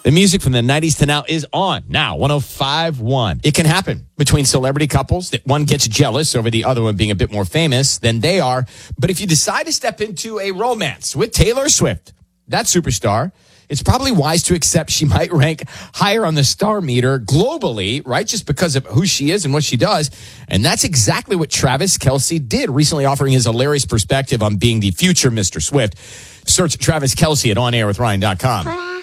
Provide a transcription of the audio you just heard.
The music from the 90s to now is on. Now, 105.1. It can happen between celebrity couples that one gets jealous over the other one being a bit more famous than they are. But if you decide to step into a romance with Taylor Swift, that superstar, it's probably wise to accept she might rank higher on the star meter globally, right? Just because of who she is and what she does. And that's exactly what Travis Kelce did, recently offering his hilarious perspective on being the future Mr. Swift. Search Travis Kelce at OnAirWithRyan.com.